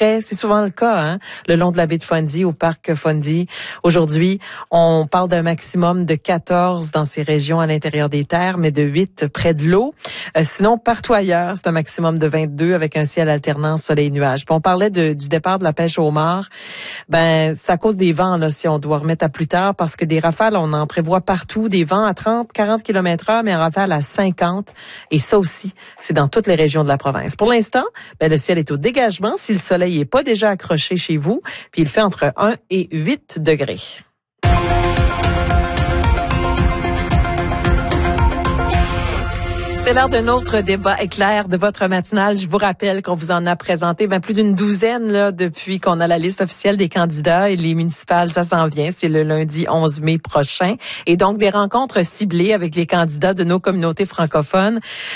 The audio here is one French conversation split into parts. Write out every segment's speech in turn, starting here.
frais. C'est souvent le cas, hein, le long de la baie de Fundy, au parc Fundy. Aujourd'hui, on parle d'un maximum de 14 dans ces régions à l'intérieur des terres, mais de 8 près de l'eau. Sinon, partout ailleurs, c'est un maximum de 22 avec un ciel alternant soleil-nuage. Puis on parlait du départ de la pêche au homard. Ben, c'est à cause des vents, là, si on doit remettre à plus tard, parce que des rafales, on en prévoit partout, des vents à 30, 40 km/h, mais en rafale à 50. Et ça aussi, c'est dans toutes les régions de la province. Pour l'instant, ben, le ciel est au dégagement si le soleil n'est pas déjà accroché chez vous, puis il fait entre 1 et 8 degrés. C'est l'heure d'un autre débat éclair de votre matinale. Je vous rappelle qu'on vous en a présenté plus d'une douzaine là depuis qu'on a la liste officielle des candidats et les municipales, ça s'en vient. C'est le lundi 11 mai prochain. Et donc, des rencontres ciblées avec les candidats de nos communautés francophones.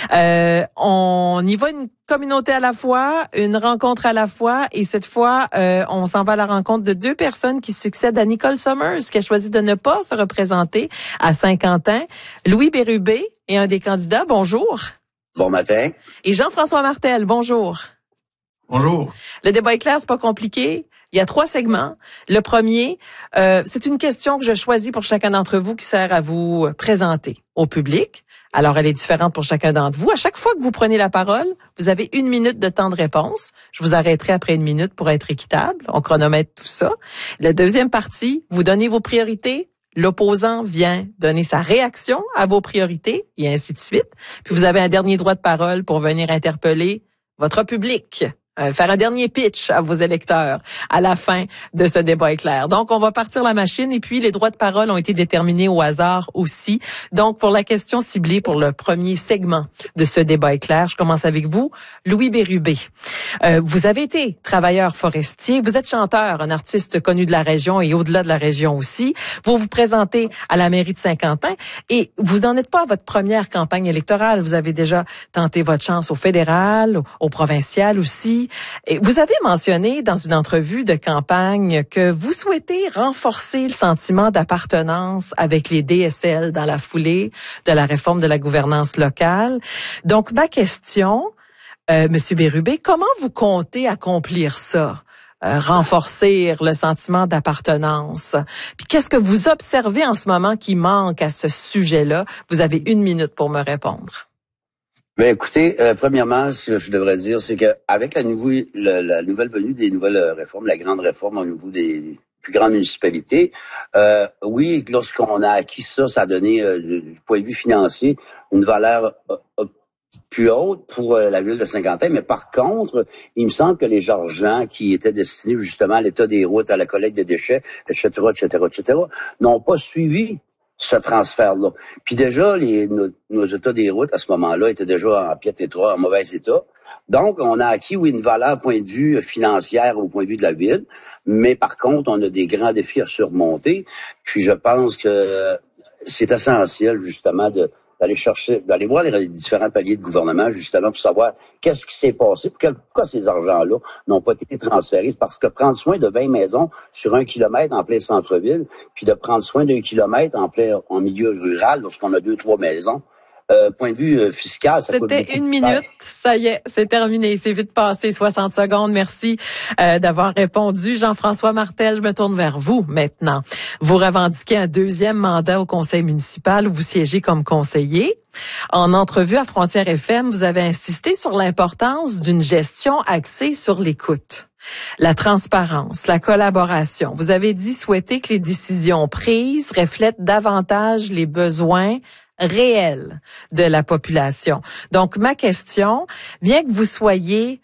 On y va une communauté à la fois, une rencontre à la fois. Et cette fois, on s'en va à la rencontre de deux personnes qui succèdent à Nicole Sommers, qui a choisi de ne pas se représenter à Saint-Quentin. Louis Bérubé est un des candidats. Bonjour. Bon matin. Et Jean-François Martel, bonjour. Bonjour. Le débat est clair, c'est pas compliqué. Il y a 3 segments. Le premier, c'est une question que je choisis pour chacun d'entre vous qui sert à vous présenter au public. Alors, elle est différente pour chacun d'entre vous. À chaque fois que vous prenez la parole, vous avez 1 minute de temps de réponse. Je vous arrêterai après 1 minute pour être équitable. On chronomètre tout ça. La deuxième partie, vous donnez vos priorités. L'opposant vient donner sa réaction à vos priorités et ainsi de suite. Puis vous avez un dernier droit de parole pour venir interpeller votre public. Faire un dernier pitch à vos électeurs à la fin de ce débat éclair. Donc, on va partir la machine et puis les droits de parole ont été déterminés au hasard aussi. Donc, pour la question ciblée pour le premier segment de ce débat éclair, je commence avec vous, Louis Bérubé. Vous avez été travailleur forestier, vous êtes chanteur, un artiste connu de la région et au-delà de la région aussi. Vous vous présentez à la mairie de Saint-Quentin et vous n'en êtes pas à votre première campagne électorale. Vous avez déjà tenté votre chance au fédéral, au provincial aussi. Et vous avez mentionné dans une entrevue de campagne que vous souhaitez renforcer le sentiment d'appartenance avec les DSL dans la foulée de la réforme de la gouvernance locale. Donc, ma question, Monsieur Bérubé, comment vous comptez accomplir ça? Renforcer le sentiment d'appartenance. Puis qu'est-ce que vous observez en ce moment qui manque à ce sujet-là? Vous avez 1 minute pour me répondre. Ben écoutez, premièrement, ce que je devrais dire, c'est que avec la nouvelle venue des nouvelles réformes, la grande réforme au niveau des plus grandes municipalités, oui, lorsqu'on a acquis ça, ça a donné, du point de vue financier, une valeur plus haute pour la ville de Saint-Quentin. Mais par contre, il me semble que les argents qui étaient destinés justement à l'état des routes, à la collecte des déchets, etc., n'ont pas suivi ce transfert-là. Puis déjà, nos états des routes, à ce moment-là, étaient déjà en piètre état, en mauvais état. Donc, on a acquis, oui, une valeur, point de vue financière au point de vue de la ville. Mais par contre, on a des grands défis à surmonter. Puis je pense que c'est essentiel, justement, d'aller voir les différents paliers de gouvernement, justement, pour savoir qu'est-ce qui s'est passé, pourquoi ces argents-là n'ont pas été transférés. Parce que prendre soin de 20 maisons sur 1 kilomètre en plein centre-ville, puis de prendre soin d'1 kilomètre en milieu rural, lorsqu'on a 2-3 maisons, point de vue fiscal, ça coûte beaucoup. C'était 1 minute. Ça y est, c'est terminé. C'est vite passé, 60 secondes. Merci d'avoir répondu. Jean-François Martel, je me tourne vers vous maintenant. Vous revendiquez un 2e mandat au conseil municipal où vous siégez comme conseiller. En entrevue à Frontières FM, vous avez insisté sur l'importance d'une gestion axée sur l'écoute, la transparence, la collaboration. Vous avez dit souhaiter que les décisions prises reflètent davantage les besoins réel de la population. Donc, ma question, bien que vous soyez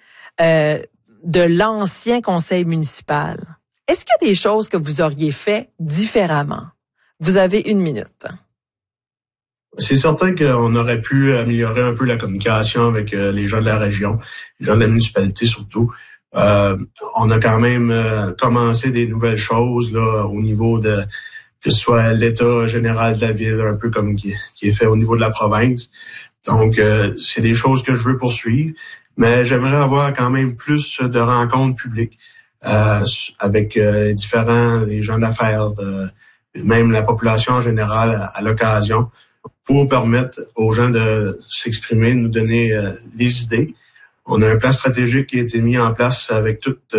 de l'ancien conseil municipal, est-ce qu'il y a des choses que vous auriez fait différemment? Vous avez 1 minute. C'est certain qu'on aurait pu améliorer un peu la communication avec les gens de la région, les gens de la municipalité surtout. On a quand même commencé des nouvelles choses là au niveau de que ce soit l'état général de la ville, un peu comme qui est fait au niveau de la province. Donc, c'est des choses que je veux poursuivre, mais j'aimerais avoir quand même plus de rencontres publiques avec les gens d'affaires, même la population en général à l'occasion, pour permettre aux gens de s'exprimer, de nous donner les idées. On a un plan stratégique qui a été mis en place avec toutes